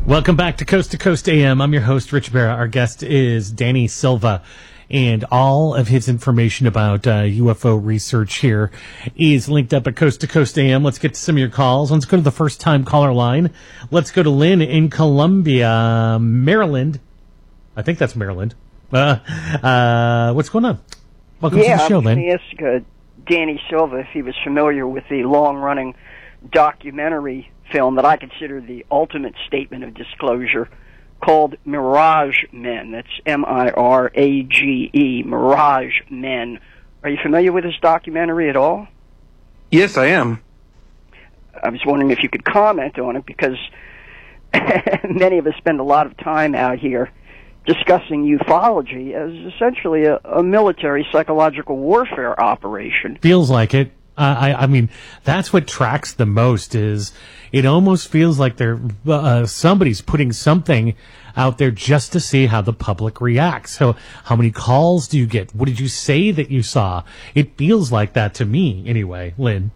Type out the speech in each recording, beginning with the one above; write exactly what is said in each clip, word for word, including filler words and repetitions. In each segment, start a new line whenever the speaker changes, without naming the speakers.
Welcome back to Coast to Coast A M. I'm your host, Rich Barra. Our guest is Danny Silva, and all of his information about uh, U F O research here is linked up at Coast to Coast A M. Let's get to some of your calls. Let's go to the first-time caller line. Let's go to Lynn in Columbia, Maryland. I think that's Maryland. Uh, uh, what's going on? Welcome
yeah,
to the show,
I'm
Lynn.
Yeah, ask uh, Danny Silva if he was familiar with the long-running documentary film that I consider the ultimate statement of disclosure called Mirage Men. That's M I R A G E, Mirage Men. Are you familiar with this documentary at all?
Yes, I am.
I was wondering if you could comment on it, because many of us spend a lot of time out here discussing ufology as essentially a, a military psychological warfare operation.
Feels like it. Uh, I, I mean, that's what tracks the most. Is it almost feels like they're uh, somebody's putting something out there just to see how the public reacts. So, how many calls do you get? What did you say that you saw? It feels like that to me, anyway, Lynn.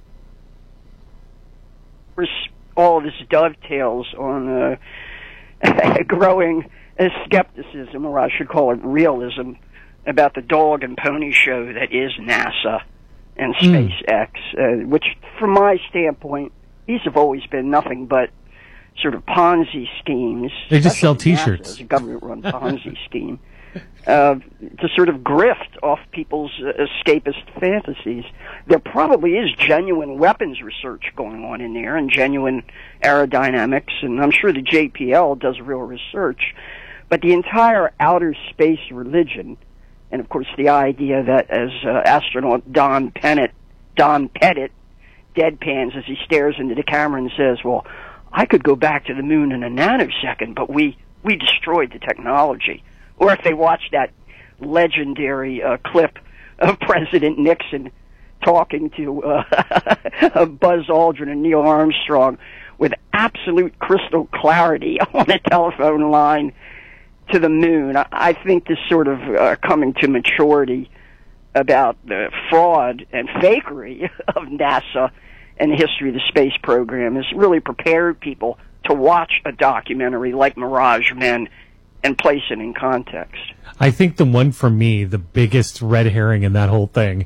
All of this dovetails on uh, growing skepticism, or I should call it realism, about the dog and pony show that is NASA and SpaceX, mm. uh, which, from my standpoint, these have always been nothing but sort of Ponzi schemes.
They just sell T-shirts.
It's a government-run Ponzi scheme uh, to sort of grift off people's uh, escapist fantasies. There probably is genuine weapons research going on in there and genuine aerodynamics, and I'm sure the J P L does real research. But the entire outer space religion, and of course the idea that, as uh, astronaut Don Pettit, Don Pettit deadpans as he stares into the camera and says, well, I could go back to the moon in a nanosecond, but we, we destroyed the technology. Or if they watch that legendary uh, clip of President Nixon talking to uh, Buzz Aldrin and Neil Armstrong with absolute crystal clarity on a telephone line to the moon, I think this sort of uh, coming to maturity about the fraud and fakery of NASA and the history of the space program has really prepared people to watch a documentary like Mirage Men and place it in context.
I think the one for me, the biggest red herring in that whole thing,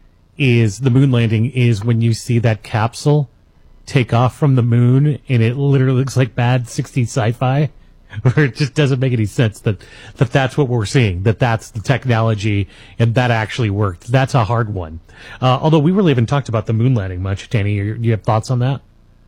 is the moon landing is when you see that capsule take off from the moon and it literally looks like bad sixties sci-fi. Where it just doesn't make any sense that, that that's what we're seeing, that that's the technology, and that actually worked. That's a hard one. Uh, although we really haven't talked about the moon landing much. Danny, you, you have thoughts on that?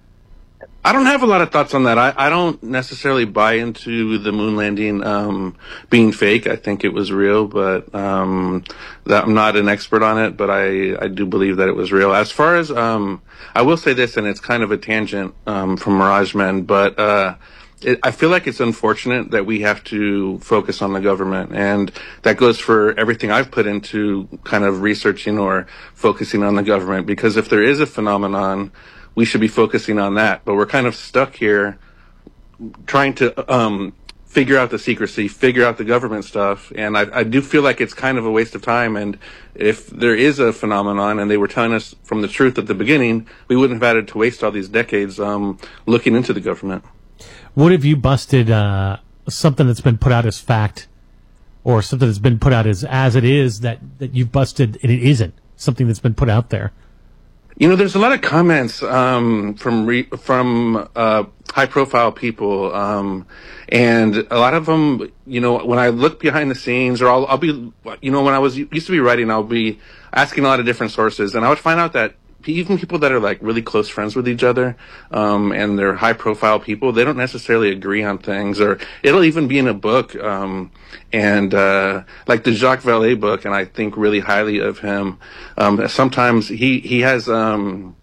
I don't have a lot of thoughts on that. I, I don't necessarily buy into the moon landing um, being fake. I think it was real, but um, that, I'm not an expert on it, but I, I do believe that it was real. As far as, um, I will say this, and it's kind of a tangent um, from Mirage Men, but uh, It, I feel like it's unfortunate that we have to focus on the government, and that goes for everything I've put into kind of researching or focusing on the government, because if there is a phenomenon, we should be focusing on that. But we're kind of stuck here trying to um, figure out the secrecy, figure out the government stuff, and I, I do feel like it's kind of a waste of time. And if there is a phenomenon and they were telling us from the truth at the beginning, we wouldn't have had to waste all these decades um, looking into the government.
What have you busted, uh, something that's been put out as fact, or something that's been put out as as it is, that, that you've busted and it isn't, something that's been put out there?
You know, there's a lot of comments um, from re- from uh, high-profile people, um, and a lot of them, you know, when I look behind the scenes, or I'll, I'll be, you know, when I was used to be writing, I'll be asking a lot of different sources, and I would find out that even people that are like really close friends with each other, um, and they're high profile people, they don't necessarily agree on things, or it'll even be in a book, um, and, uh, like the Jacques Vallée book, and I think really highly of him. Um, sometimes he, he has, um,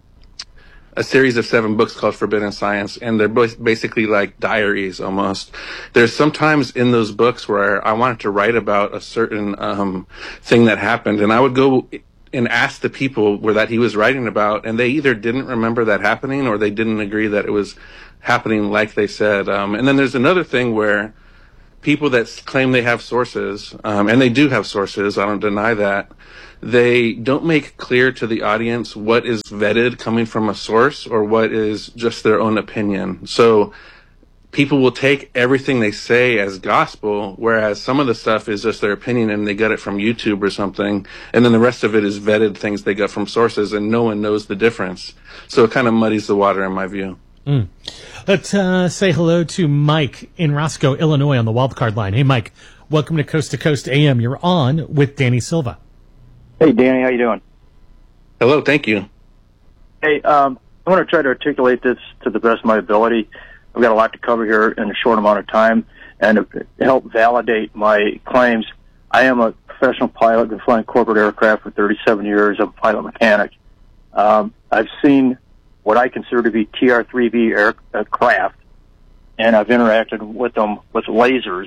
a series of seven books called Forbidden Science, and they're basically like diaries almost. There's sometimes in those books where I wanted to write about a certain, um, thing that happened, and I would go and asked the people where that he was writing about, and they either didn't remember that happening or they didn't agree that it was happening like they said. Um, and then there's another thing where people that claim they have sources, um, and they do have sources, I don't deny that, they don't make clear to the audience what is vetted coming from a source or what is just their own opinion. So people will take everything they say as gospel, whereas some of the stuff is just their opinion and they got it from YouTube or something, and then the rest of it is vetted things they got from sources, and no one knows the difference. So it kind of muddies the water in my view.
Mm. Let's uh, say hello to Mike in Roscoe, Illinois on the wildcard line. Hey, Mike, welcome to Coast to Coast A M. You're on with Danny Silva.
Hey, Danny, how you doing?
Hello, thank you.
Hey, um, I want to try to articulate this to the best of my ability. I've got a lot to cover here in a short amount of time, and to help validate my claims, I am a professional pilot, been flying corporate aircraft for thirty-seven years. I'm a pilot mechanic. Um, I've seen what I consider to be T R three B aircraft, and I've interacted with them with lasers.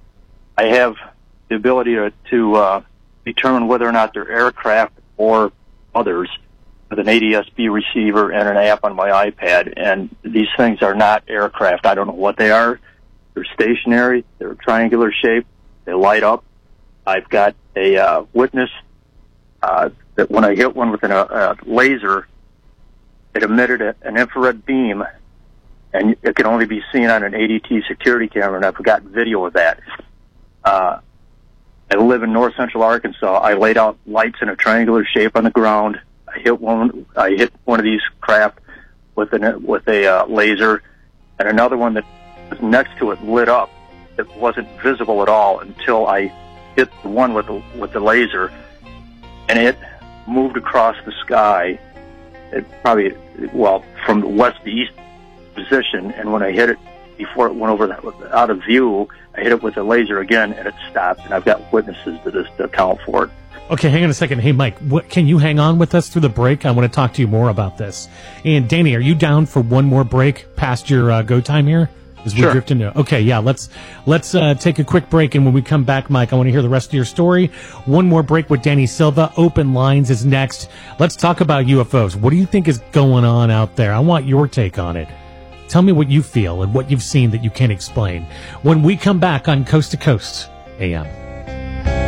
I have the ability to, to uh, determine whether or not they're aircraft or others with an A D S B receiver and an app on my iPad, and these things are not aircraft. I don't know what they are. They're stationary. They're triangular shape. They light up. I've got a uh, witness uh, that when I hit one with an, a, a laser, it emitted a, an infrared beam, and it can only be seen on an A D T security camera, and I've got video of that. Uh, I live in north central Arkansas. I laid out lights in a triangular shape on the ground. I hit one. I hit one of these craft with a with a uh, laser, and another one that was next to it lit up. It wasn't visible at all until I hit the one with the with the laser, and it moved across the sky. It probably well from the west to east position, and when I hit it before it went over the, out of view, I hit it with a laser again, and it stopped. And I've got witnesses to this to account for it.
Okay, hang on a second. Hey, Mike, what, can you hang on with us through the break? I want to talk to you more about this. And Danny, are you down for one more break past your uh, go time here? As we
Sure.
drift into okay, yeah. Let's let's uh, take a quick break, and when we come back, Mike, I want to hear the rest of your story. One more break with Danny Silva. Open Lines is next. Let's talk about U F Os. What do you think is going on out there? I want your take on it. Tell me what you feel and what you've seen that you can't explain. When we come back on Coast to Coast A M.